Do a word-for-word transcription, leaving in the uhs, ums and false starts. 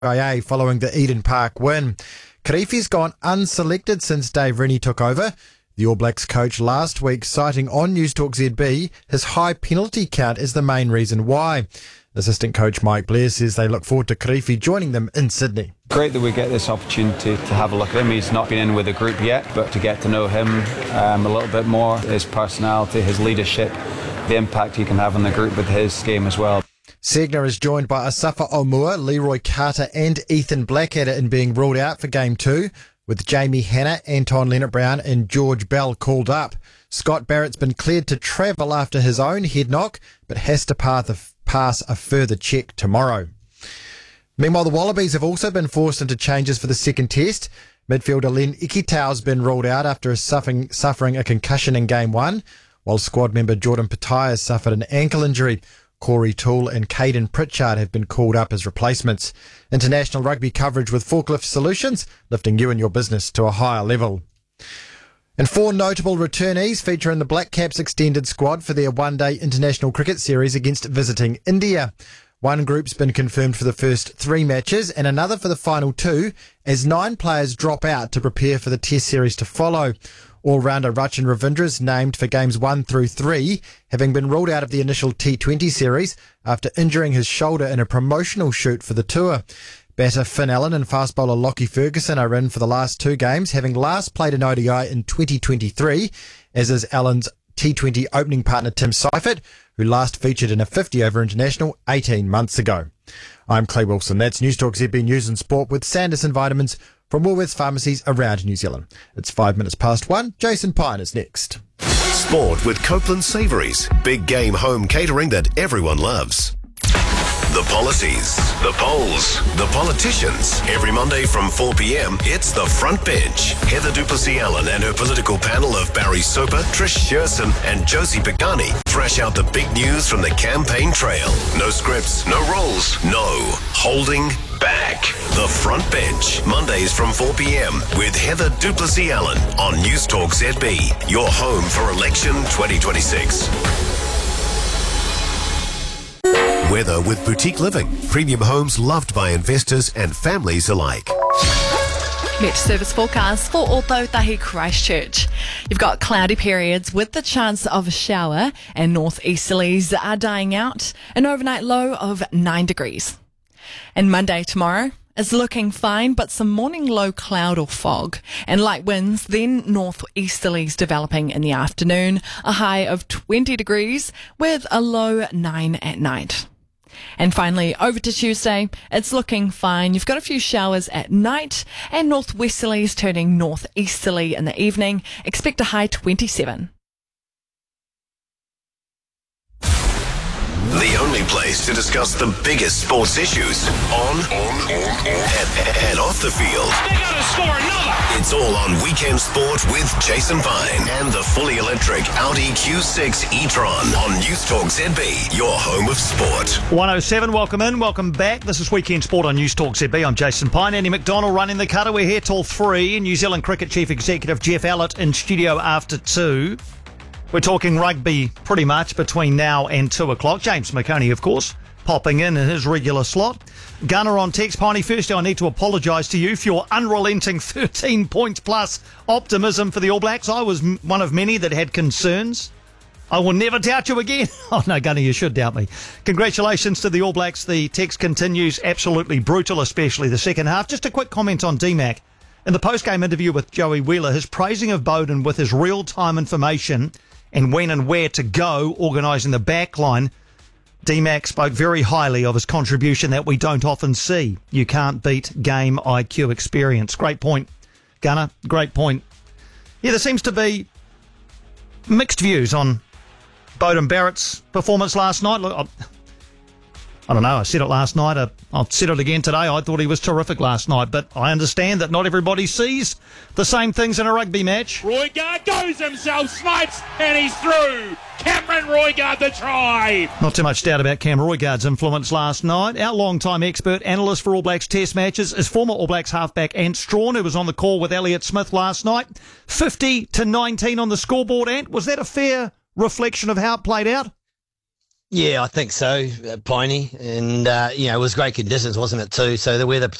I A following the Eden Park win. Kirifi's gone unselected since Dave Rennie took over. The All Blacks coach last week citing on News Talk Z B his high penalty count is the main reason why. Assistant coach Mike Blair says they look forward to Kirifi joining them in Sydney. Great that we get this opportunity to have a look at him. He's not been in with the group yet, but to get to know him um, a little bit more, his personality, his leadership, the impact he can have on the group with his game as well. Segner is joined by Asafa Omua, Leroy Carter and Ethan Blackadder in being ruled out for Game two, with Jamie Hanna, Anton Leonard-Brown and George Bell called up. Scott Barrett's been cleared to travel after his own head knock, but has to pass a further check tomorrow. Meanwhile, the Wallabies have also been forced into changes for the second test. Midfielder Len Ikitau's been ruled out after suffering, suffering a concussion in Game one, while squad member Jordan Patai has suffered an ankle injury. Corey Toole and Caden Pritchard have been called up as replacements. International rugby coverage with Forklift Solutions, lifting you and your business to a higher level. And four notable returnees feature in the Black Caps extended squad for their one-day international cricket series against visiting India. One group's been confirmed for the first three matches and another for the final two, as nine players drop out to prepare for the test series to follow. All-rounder Rachin Ravindra is named for games one through three, having been ruled out of the initial T twenty series after injuring his shoulder in a promotional shoot for the tour. Batter Finn Allen and fast bowler Lockie Ferguson are in for the last two games, having last played an O D I in twenty twenty-three, as is Allen's T twenty opening partner Tim Seifert, who last featured in a fifty-over international eighteen months ago. I'm Clay Wilson. That's News Talk Z B News and Sport with Sanderson Vitamins from Woolworths pharmacies around New Zealand. It's five minutes past one. Jason Pine is next. Sport with Copeland Savouries. Big game home catering that everyone loves. The policies, the polls, the politicians. Every Monday from four p.m, it's The Front Bench. Heather Duplessis-Allen and her political panel of Barry Soper, Trish Shearson and Josie Pagani thrash out the big news from the campaign trail. No scripts, no rules, no holding back. The Front Bench, Mondays from four p.m. with Heather Duplessis-Allen on News Talk Z B, your home for election twenty twenty-six. Weather with Boutique Living. Premium homes loved by investors and families alike. Met service forecast for Ōtautahi Christchurch. You've got cloudy periods with the chance of a shower, and northeasterlies are dying out. An overnight low of nine degrees. And Monday tomorrow is looking fine, but some morning low cloud or fog and light winds, then northeasterlies developing in the afternoon. A high of twenty degrees with a low nine at night. And finally, over to Tuesday, it's looking fine. You've got a few showers at night and northwesterlies turning northeasterly in the evening. Expect a high twenty-seven. The only place to discuss the biggest sports issues on, on, on, on. And, and off the field. They gotta score another! It's all on Weekend Sport with Jason Pine and the fully electric Audi Q six e-tron on News Talk Z B, your home of sport. one oh seven, welcome in, welcome back. This is Weekend Sport on News Talk Z B. I'm Jason Pine. Andy McDonald running the cutter. We're here till three. New Zealand Cricket Chief Executive Jeff Allett in studio after two. We're talking rugby pretty much between now and two o'clock. James McConey, of course, popping in in his regular slot. Gunner on text. Piney, firstly, I need to apologise to you for your unrelenting thirteen points plus optimism for the All Blacks. I was m- one of many that had concerns. I will never doubt you again. Oh, no, Gunner, you should doubt me. Congratulations to the All Blacks. The text continues. Absolutely brutal, especially the second half. Just a quick comment on D MAC. In the post-game interview with Joey Wheeler, his praising of Bowden with his real-time information and when and where to go, organising the back line, D MAC spoke very highly of his contribution that we don't often see. You can't beat game I Q experience. Great point, Gunner. Great point. Yeah, there seems to be mixed views on Bowden Barrett's performance last night. Look, I, I don't know, I said it last night. I, I'll said it again today. I thought he was terrific last night, but I understand that not everybody sees the same things in a rugby match. Roigard goes himself, snipes, and he's through. Cameron Roigard the try. Not too much doubt about Cam Roigard's influence last night. Our long-time expert analyst for All Blacks Test matches is former All Blacks halfback Ant Strawn, who was on the call with Elliott Smith last night. fifty to nineteen on the scoreboard, Ant. Was that a fair reflection of how it played out? Yeah, I think so, uh, Piney. And, uh, you know, it was great conditions, wasn't it, too? So the weather